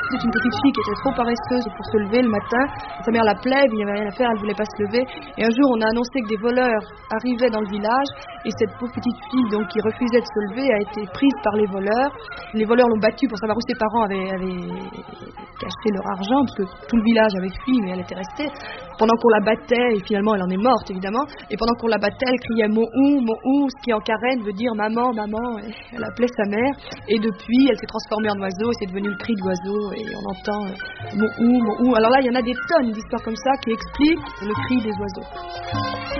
C'était une petite fille qui était trop paresseuse pour se lever le matin. Sa mère l'appelait, il n'y avait rien à faire, elle ne voulait pas se lever. Et un jour, on a annoncé que des voleurs arrivaient dans le village. Et cette pauvre petite fille, donc, qui refusait de se lever, a été prise par les voleurs. Les voleurs l'ont battue pour savoir où ses parents avaient caché leur argent, parce que tout le village avait fui, mais elle était restée. Pendant qu'on la battait, et finalement elle en est morte évidemment, et pendant qu'on la battait, elle criait Mohou, ce qui en carène veut dire maman, maman, et elle appelait sa mère, et depuis elle s'est transformée en oiseau, et c'est devenu le cri de l'oiseau, et on entend Mohou. Alors là il y en a des tonnes d'histoires comme ça qui expliquent le cri des oiseaux.